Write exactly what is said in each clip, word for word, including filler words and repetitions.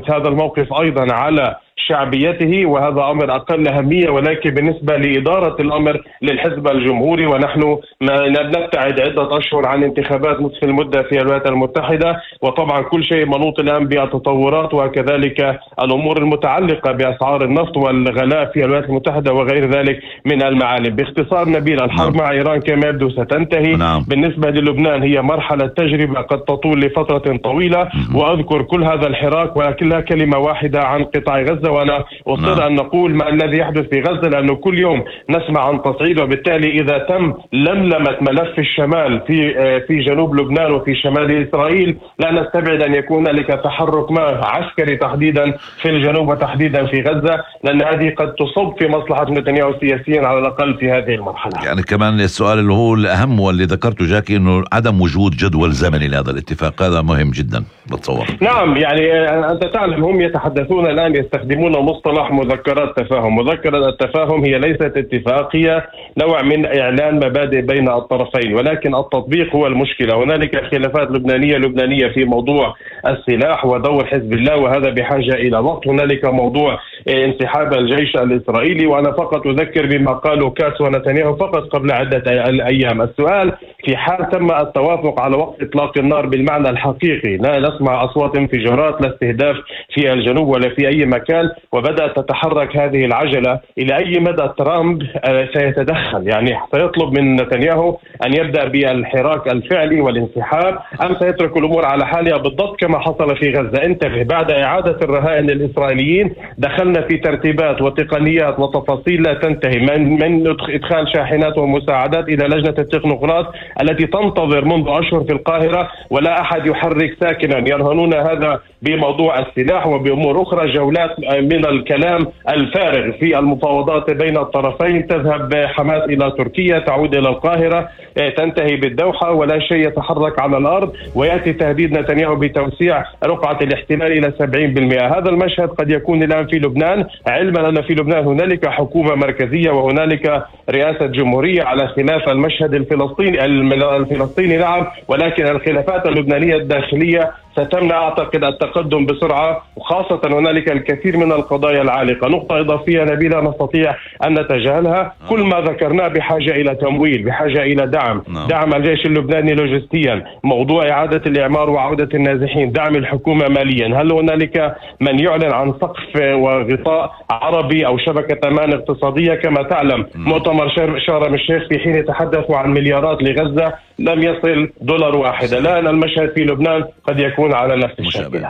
يعكس هذا الموقف أيضا على شعبيته، وهذا أمر أقل أهمية، ولكن بالنسبة لإدارة الأمر للحزب الجمهوري، ونحن نبتعد عدة أشهر عن انتخابات نصف المدة في الولايات المتحدة، وطبعا كل شيء منوط الآن بالتطورات وكذلك الأمور المتعلقة بأسعار النفط والغلاء في الولايات المتحدة وغير ذلك من المعالم. باختصار نبيل، الحرب نعم. مع إيران كما يبدو ستنتهي. نعم. بالنسبة للبنان هي مرحلة تجربة قد تطول لفترة طويلة، وأذكر كل هذا الحراك ولكنها كلمة واحدة عن قطاع غزة، وأنا أصر نعم. أن نقول ما الذي يحدث في غزة، لأنه كل يوم نسمع عن تصعيد، وبالتالي إذا تم لملمة ملف الشمال في في جنوب لبنان وفي شمال إسرائيل، لا نستبعد أن يكون هنالك تحرك ما عسكري تحديدا في الجنوب وتحديدا في غزة، لأن هذه قد تصب في مصلحة نتنياهو سياسيا على الأقل في هذه المرحلة. يعني كمان السؤال اللي هو الأهم واللي ذكرته جاكي، إنه عدم وجود جدول زمني لهذا الاتفاق، هذا مهم جدا بتصور. نعم، يعني أنت تعلم هم يتحدثون الآن، يستخدمون مصطلح مذكرات تفاهم. مذكرات التفاهم هي ليست اتفاق، هي نوع من إعلان مبادئ بين الطرفين، ولكن التطبيق هو المشكلة. هنالك خلافات لبنانية لبنانية في موضوع السلاح ودور حزب الله، وهذا بحاجة إلى وقت. هنالك موضوع انسحاب الجيش الإسرائيلي، وأنا فقط أذكر بما قاله كاتس ونتنياهو فقط قبل عدة أيام. السؤال في حال تم التوافق على وقت إطلاق النار بالمعنى الحقيقي، لا نسمع أصوات انفجارات لا استهداف في الجنوب ولا في أي مكان، وبدأت تتحرك هذه العجلة، إلى أي مدى ترامب سيتدخل؟ يعني سيطلب من نتنياهو أن يبدأ بالحراك الفعلي والانسحاب، أم سيترك الأمور على حالها بالضبط كما حصل في غزة؟ انتبه، بعد إعادة الرهائن للإسرائيليين دخلنا في ترتيبات وتقنيات وتفاصيل لا تنتهي، من من إدخال شاحنات ومساعدات إلى لجنة التكنوقراط التي تنتظر منذ أشهر في القاهرة، ولا أحد يحرك ساكنا. يرهنون هذا بموضوع السلاح وبأمور أخرى، جولات من الكلام الفارغ في المفاوضات بين الطرفين. تذهب حماس إلى تركيا، تعود إلى القاهرة، تنتهي بالدوحة، ولا شيء يتحرك على الأرض، ويأتي تهديد نتنياهو بتوسيع رقعة الاحتلال إلى سبعين بالمئة. هذا المشهد قد يكون الآن في لبنان، علما أن في لبنان هنالك حكومة مركزية وهنالك رئاسة جمهورية، على خلاف المشهد الفلسطيني الفلسطيني نعم، ولكن الخلافات اللبنانية الداخلية ستمنع أعتقد التقدم بسرعة، وخاصة هنالك الكثير من القضايا العالقة. نقطة إضافية نبيلة نستطيع أن نتجاهلها، كل ما ذكرناه بحاجة إلى تمويل، بحاجة إلى دعم no. دعم الجيش اللبناني لوجستيا، موضوع إعادة الإعمار وعودة النازحين، دعم الحكومة ماليا. هل هنالك من يعلن عن سقف وغطاء عربي أو شبكة أمان اقتصادية؟ كما تعلم no. مؤتمر شرم الشيخ في حين يتحدثوا عن مليارات لغزة لم يصل دولار واحد. الآن المشهد في لبنان قد يكون على نفس الشكل.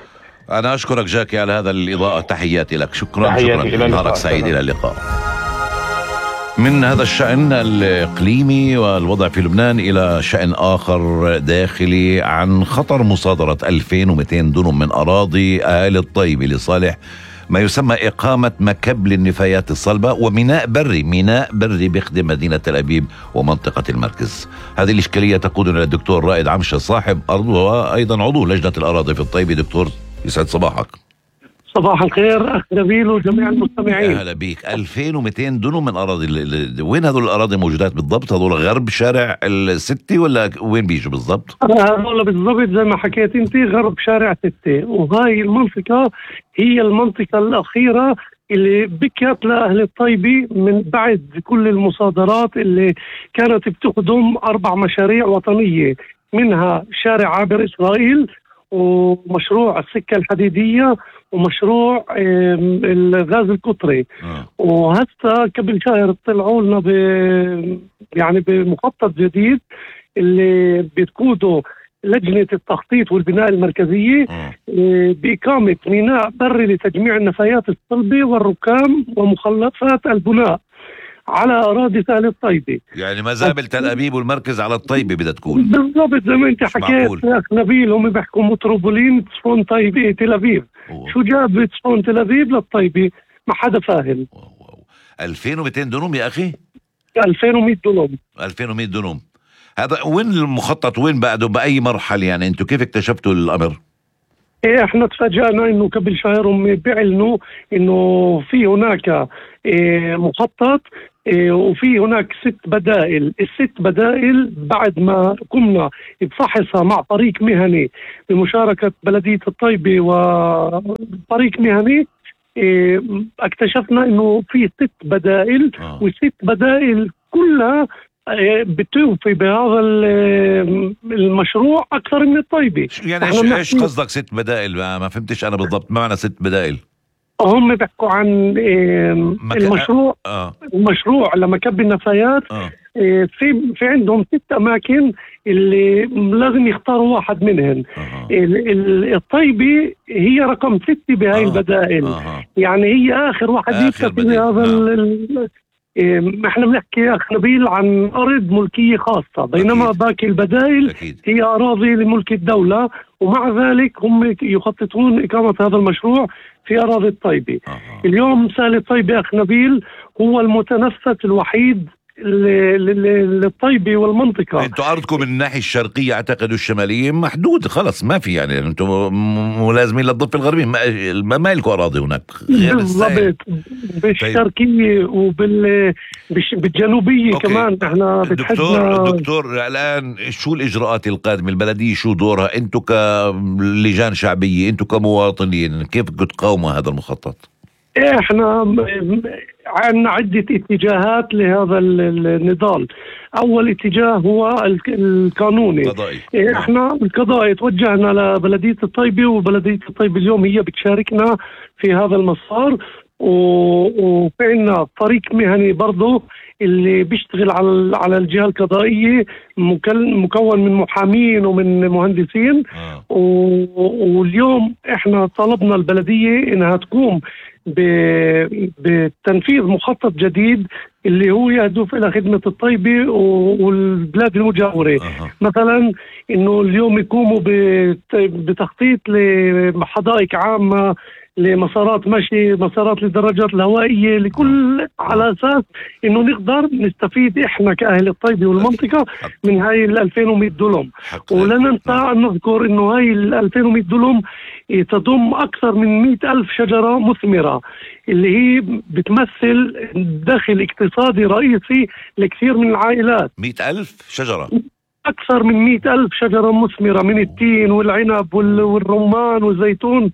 أنا أشكرك جاكي على هذا الإضاءة، تحياتي لك. شكرا تحياتي شكرا نهارك سعيد. إلى اللقاء. من هذا الشأن الإقليمي والوضع في لبنان إلى شأن آخر داخلي، عن خطر مصادرة ألفين ومئتين دنم من أراضي أهالي الطيبة لصالح ما يسمى إقامة مكب للنفايات الصلبة وميناء بري ميناء بري بيخدم مدينة تل أبيب ومنطقة المركز. هذه الإشكالية تقودنا للدكتور رائد عمشة، صاحب أرض وأيضا عضو لجنة الأراضي في الطيبة. دكتور يسعد صباحك. صباح الخير أخ نبيل وجميع المستمعين. أهلا بيك. ألفين ومئتين دنم من أراضي، وين هذول الأراضي موجودات بالضبط؟ هذول غرب شارع الستة ولا وين بيجوا بالضبط؟ هذول بالضبط زي ما حكيت انت، غرب شارع ستة، وهاي المنطقة هي المنطقة الأخيرة اللي بكت لأهل الطيبة من بعد كل المصادرات اللي كانت بتخدم أربع مشاريع وطنية، منها شارع عابر إسرائيل ومشروع السكة الحديدية ومشروع الغاز القطري. آه. وهسه قبل شهر طلعوا لنا ب يعني بمخطط جديد اللي بتقوده لجنة التخطيط والبناء المركزية آه. بإقامة ميناء بري لتجميع النفايات الصلبة والركام ومخلفات البناء على أراضي تل الطيبة. يعني مزابل تل أبيب والمركز على الطيبة بدها تكون بالضبط زي ما انت حكيت يا أخ نبيل. هم بيحكوا متروبولين تصفون طيبة تل أبيب. أوه. شو جاب تصفون تل أبيب للطيبة؟ ما حدا فاهم. ألفين ومئتين دنم يا أخي، ألفين ومئة دنم ألفين ومئة دنم. هذا وين المخطط؟ وين بعده؟ بأي مرحلة؟ يعني انتوا كيف اكتشفتوا الأمر؟ ايه احنا تفاجأنا انه قبل شهر هم بيعلنوا انه في هناك إيه مخطط وفي هناك ست بدائل. الست بدائل بعد ما قمنا بفحصها مع فريق مهني بمشاركة بلدية الطيبة وفريق مهني، اكتشفنا انه في ست بدائل آه. والست بدائل كلها بتوفي بهذا المشروع اكثر من الطيبة. يعني ايش ايش قصدك ست بدائل؟ ما فهمتش انا بالضبط ما معنى ست بدائل. هم بيحكوا عن مك... المشروع آه. المشروع لمكب النفايات آه. في في عندهم ست اماكن اللي لازم يختاروا واحد منهم. آه. الطيبة هي رقم ستة بهاي آه. البدائل. آه. يعني هي اخر واحد يكتب هذا آه. ال... احنا بنحكي اخ نبيل عن ارض ملكيه خاصه، بينما أكيد. باقي البدائل أكيد. هي اراضي لملك الدوله، ومع ذلك هم يخططون اقامه هذا المشروع في اراضي الطيبه. آه. اليوم سهل الطيبه اخ نبيل هو المتنفس الوحيد للطيبة والمنطقة. انتوا ارضكم من الناحية الشرقية اعتقد، الشمالية محدود خلص ما في، يعني انتوا ملازمين للضفة الغربية، ما, ما لكم اراضي هناك غير بالضبط. بالشرقية وبال بالجنوبية أوكي. كمان احنا دكتور دكتور الان شو الاجراءات القادمة؟ البلدية شو دورها؟ انتوا كلجان شعبية، انتوا كمواطنين كيف تقاوموا هذا المخطط؟ احنا عندنا عدة اتجاهات لهذا النضال. اول اتجاه هو القانوني قضائي. احنا القضائي توجهنا لبلدية الطيبة، وبلدية الطيبة اليوم هي بتشاركنا في هذا المسار، وفي عندنا فريق مهني برضه اللي بيشتغل على على الجهة القضائية مكون من محامين ومن مهندسين. آه. واليوم احنا طلبنا البلدية انها تقوم بتنفيذ مخطط جديد اللي هو يهدف إلى خدمة الطيبة والبلاد المجاورة. أه. مثلا إنه اليوم يقوموا بتخطيط لحدائق عامة، لمسارات مشي، مسارات للدراجات الهوائية، لكل على أساس إنه نقدر نستفيد إحنا كأهل الطيبة والمنطقة من هاي ال ألفين ومئة دولم. ولا ننسى أن نذكر إنه هاي ال ألفين ومئة دولم تضم أكثر من مئة ألف شجرة مثمرة، اللي هي بتمثل دخل اقتصادي رئيسي لكثير من العائلات. مئة ألف شجرة، أكثر من مئة ألف شجرة مثمرة من التين والعنب والرمان والزيتون.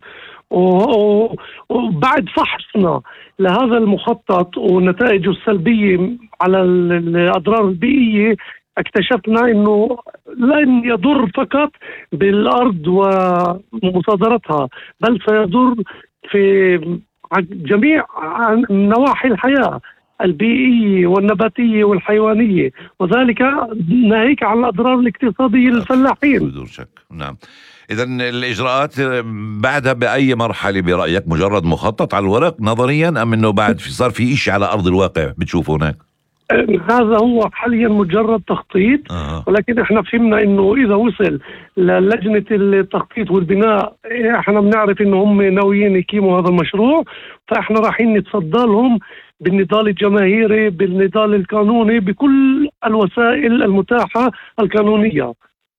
وبعد فحصنا لهذا المخطط ونتائجه السلبية على الأضرار البيئية، اكتشفنا انه لن يضر فقط بالارض ومصادرتها، بل سيضر في جميع نواحي الحياة البيئية والنباتية والحيوانية، وذلك ناهيك عن الأضرار الاقتصادية للفلاحين. بدون شك. نعم. إذن الإجراءات بعدها بأي مرحلة برأيك؟ مجرد مخطط على الورق نظريا، أم أنه بعد صار في إشي على أرض الواقع بتشوفه هناك؟ هذا هو حاليا مجرد تخطيط. آه. ولكن احنا فهمنا انه اذا وصل للجنة التخطيط والبناء احنا بنعرف انه هم ناويين يقيموا هذا المشروع، فاحنا رايحين نتصدى لهم بالنضال الجماهيري، بالنضال القانوني، بكل الوسائل المتاحة القانونية.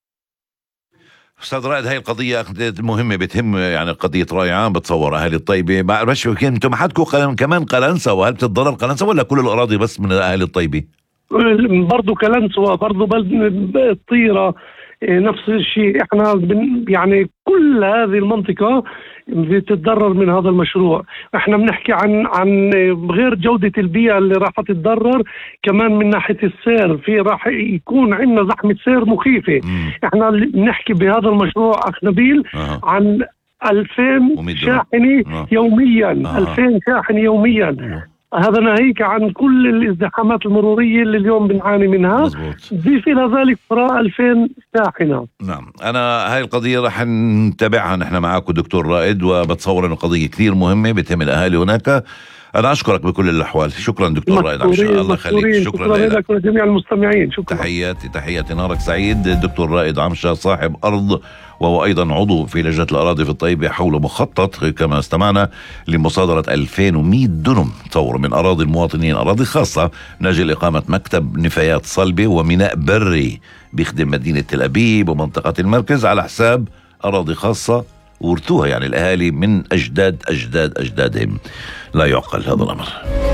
أستاذ رائد، هاي القضية مهمة، بتهم يعني قضية رأي عام بتصور أهل الطيبة. بعرفش أنتم ما حدكم كمان قلنسوة، هل بتتضرر قلنسوة ولا كل الأراضي بس من أهل الطيبة؟ برضو قلنسوة، برضو الطيرة نفس الشيء. احنا يعني كل هذه المنطقة بتتضرر من هذا المشروع. احنا بنحكي عن عن غير جودة البيئة اللي راح تتضرر، كمان من ناحية السير في راح يكون عندنا زحمة سير مخيفة. مم. احنا بنحكي بهذا المشروع اخ نبيل أه. عن ألفين شاحنة أه. يوميا. أه. ألفين شاحنة يوميا. أه. هذا ناهيك عن كل الازدحامات المرورية اللي اليوم بنعاني منها. ضيف إلى ذلك فراء ألفين شاحنة. نعم. أنا هاي القضية رح نتابعها نحن معاكم دكتور رائد، وبتصور أنه قضية كثير مهمة بتهم الأهالي هناك. أنا أشكرك بكل الأحوال. شكرا دكتور رائد عمشة، الله يخليك. شكرا لك ولجميع المستمعين. شكرا. تحياتي تحياتي نهارك سعيد. الدكتور رائد عمشة صاحب أرض، وهو أيضا عضو في لجنة الأراضي في الطيبة، حول مخطط كما استمعنا لمصادرة ألفين ومئة دنم تصور من أراضي المواطنين، أراضي خاصة من أجل إقامة مكتب نفايات صلبة وميناء بري بيخدم مدينة تل أبيب ومنطقة المركز على حساب أراضي خاصة ورثوها يعني الأهالي من أجداد أجداد أجدادهم. لا يعقل هذا الأمر.